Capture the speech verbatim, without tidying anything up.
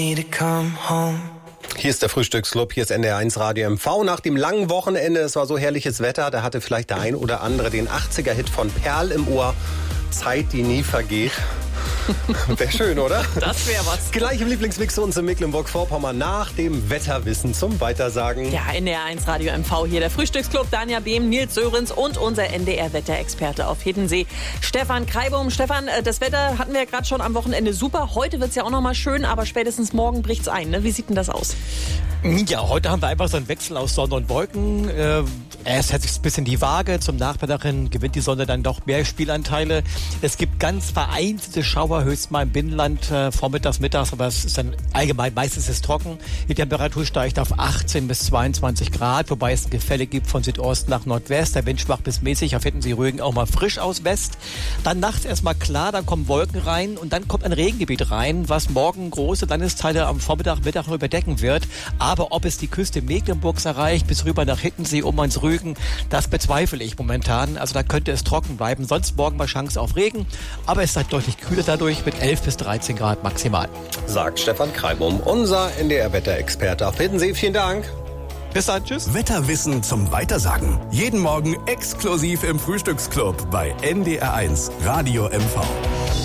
Hier ist der Frühstücksclub, hier ist N D R eins Radio M V. Nach dem langen Wochenende, es war so herrliches Wetter, da hatte vielleicht der ein oder andere den achtziger-Hit von Perl im Ohr. Zeit, die nie vergeht. Wäre schön, oder? Das wäre was. Gleich im Lieblingsmix zu uns in Mecklenburg-Vorpommern nach dem Wetterwissen zum Weitersagen. Ja, N D R eins Radio M V hier, der Frühstücksclub, Danja Behm, Nils Sörenz und unser N D R-Wetterexperte auf Hiddensee, Stefan Kreibum. Stefan, das Wetter hatten wir ja gerade schon am Wochenende super. Heute wird es ja auch noch mal schön, aber spätestens morgen bricht es ein. Ne? Wie sieht denn das aus? Ja, heute haben wir einfach so einen Wechsel aus Sonne und Wolken. Äh, erst hat sich ein bisschen die Waage, zum Nachmittag hin gewinnt die Sonne dann doch mehr Spielanteile. Es gibt ganz vereinzelte Schauer, höchstens mal im Binnenland, äh, vormittags, mittags, aber es ist dann allgemein, meistens ist es trocken. Die Temperatur steigt auf achtzehn bis zweiundzwanzig Grad, wobei es ein Gefälle gibt von Südost nach Nordwest. Der Wind schwach bis mäßig, auf Hiddensee Rügen auch mal frisch aus West. Dann nachts erstmal klar, dann kommen Wolken rein und dann kommt ein Regengebiet rein, was morgen große Landesteile am Vormittag, Mittag noch überdecken wird. Aber ob es die Küste Mecklenburgs erreicht, bis rüber nach Hiddensee, um ans Rügen, das bezweifle ich momentan. Also da könnte es trocken bleiben. Sonst morgen mal Chance auf Regen, aber es ist deutlich kühler dadurch mit elf bis dreizehn Grad maximal. Sagt Stefan Kreibum, unser N D R-Wetterexperte auf Hiddensee. Vielen Dank. Bis dann, tschüss. Wetterwissen zum Weitersagen. Jeden Morgen exklusiv im Frühstücksclub bei N D R eins Radio M V.